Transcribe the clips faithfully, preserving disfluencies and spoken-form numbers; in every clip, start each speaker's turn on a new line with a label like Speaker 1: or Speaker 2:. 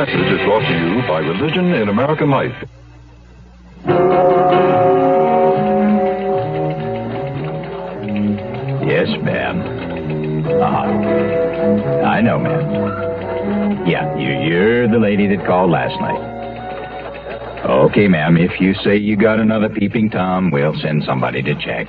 Speaker 1: message is brought to you by Religion in American Life.
Speaker 2: Yes, ma'am. Uh-huh. I know, ma'am. Yeah, you, you're the lady that called last night. Okay, ma'am, if you say you got another peeping Tom, we'll send somebody to check.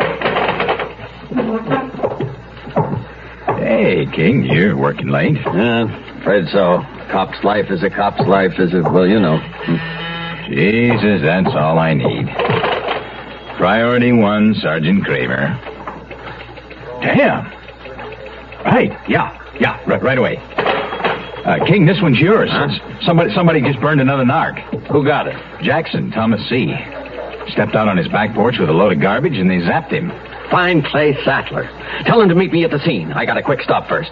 Speaker 2: Hey, King, you're working late.
Speaker 3: Yeah, afraid so. Cop's life is a cop's life is a, well, you know.
Speaker 2: Jesus, that's all I need. Priority one, Sergeant Kramer. Damn. Right, yeah, yeah, right, right away. Uh, King, this one's yours.
Speaker 3: Huh?
Speaker 2: Somebody somebody just burned another narc.
Speaker 3: Who got it?
Speaker 2: Jackson, Thomas C. Stepped out on his back porch with a load of garbage, and they zapped him.
Speaker 3: Find Clay Sattler. Tell him to meet me at the scene. I got a quick stop first.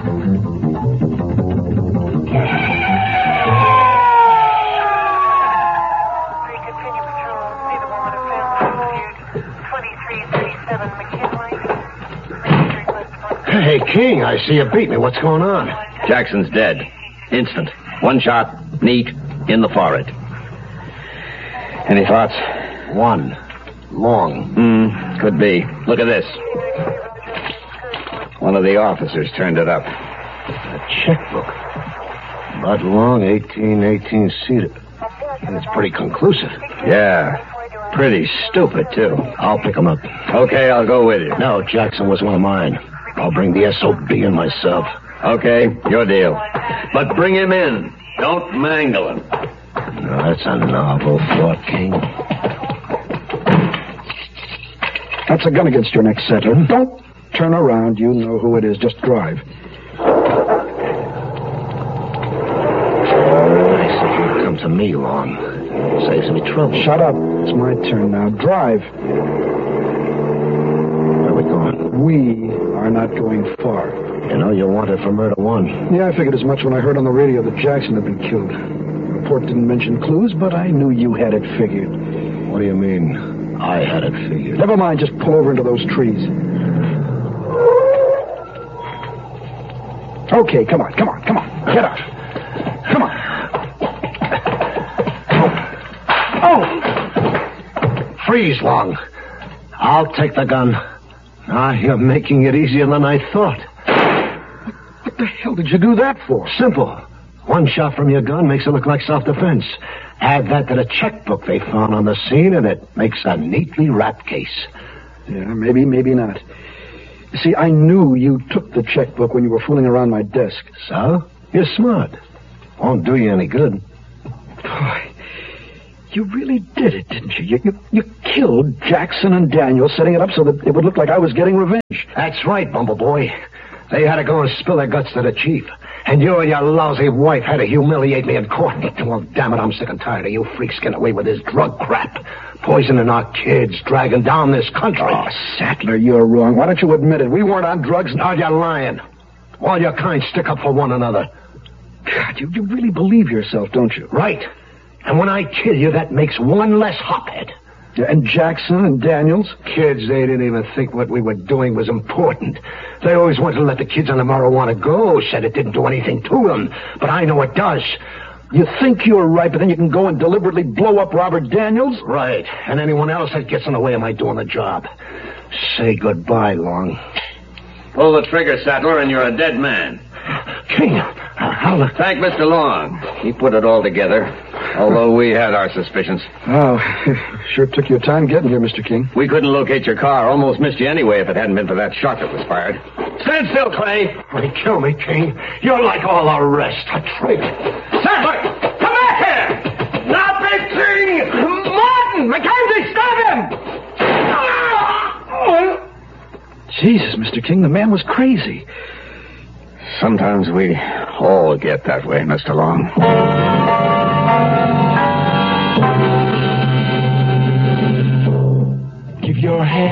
Speaker 4: Hey, King, I see you beat me. What's going on?
Speaker 3: Jackson's dead. Instant. One shot, neat, in the forehead. Any thoughts?
Speaker 4: One. Long.
Speaker 3: Hmm, could be. Look at this. One of the officers turned it up.
Speaker 4: A checkbook. Bud Long, eighteen eighteen seater. And it's pretty conclusive.
Speaker 3: Yeah. Pretty stupid, too.
Speaker 4: I'll pick him up.
Speaker 3: Okay, I'll go with you.
Speaker 4: No, Jackson was one of mine. I'll bring the S O B in myself.
Speaker 3: Okay, your deal. But bring him in. Don't mangle him.
Speaker 4: No, that's a novel thought, King.
Speaker 5: That's a gun against your neck, Settler. Don't turn around. You know who it is. Just drive.
Speaker 4: Nice of you to come to me, Long. Saves me trouble.
Speaker 5: Shut up. It's my turn now. Drive.
Speaker 4: Where are we going?
Speaker 5: We are not going far.
Speaker 4: You know you're wanted for murder one.
Speaker 5: Yeah, I figured as much when I heard on the radio that Jackson had been killed. The report didn't mention clues, but I knew you had it figured.
Speaker 4: What do you mean, I had it figured?
Speaker 5: Never mind, just pull over into those trees. Okay, come on, come on, come on. Get out. Come on.
Speaker 4: Oh! Freeze, Long. I'll take the gun. Ah, you're making it easier than I thought.
Speaker 5: What the hell did you do that for?
Speaker 4: Simple. One shot from your gun makes it look like self-defense. Add that to the checkbook they found on the scene, and it makes a neatly wrapped case.
Speaker 5: Yeah, maybe, maybe not. You see, I knew you took the checkbook when you were fooling around my desk.
Speaker 4: So? You're smart. Won't do you any good.
Speaker 5: Boy, you really did it, didn't you? You, you? you killed Jackson and Daniel, setting it up so that it would look like I was getting revenge.
Speaker 4: That's right, Bumbleboy. They had to go and spill their guts to the chief. And you and your lousy wife had to humiliate me in court. Well, damn it, I'm sick and tired of you freaks getting away with this drug crap. Poisoning our kids, dragging down this country.
Speaker 5: Oh, Sattler, you're wrong. Why don't you admit it? We weren't on drugs.
Speaker 4: Now you're lying. All your kind stick up for one another.
Speaker 5: God, you, you really believe yourself, don't you?
Speaker 4: Right. And when I kill you, that makes one less hophead.
Speaker 5: Yeah, and Jackson and Daniels?
Speaker 4: Kids, they didn't even think what we were doing was important. They always wanted to let the kids on the marijuana go, said it didn't do anything to them. But I know it does.
Speaker 5: You think you're right, but then you can go and deliberately blow up Robert Daniels?
Speaker 4: Right. And anyone else that gets in the way of my doing the job. Say goodbye, Long.
Speaker 3: Pull the trigger, Sattler, and you're a dead man.
Speaker 4: King, how the...
Speaker 3: Thank Mister Long. He put it all together, although we had our suspicions.
Speaker 5: Oh, sure took your time getting here, Mister King.
Speaker 3: We couldn't locate your car. Almost missed you anyway if it hadn't been for that shot that was fired. Stand still, Clay.
Speaker 4: They kill me, King. You're like all the rest, a traitor.
Speaker 3: Sattler, come back here! Not Big King! Martin! Mackenzie, stop him!
Speaker 5: Jesus, Mister King, the man was crazy.
Speaker 3: Sometimes we all get that way, Mister Long.
Speaker 5: Give your hand.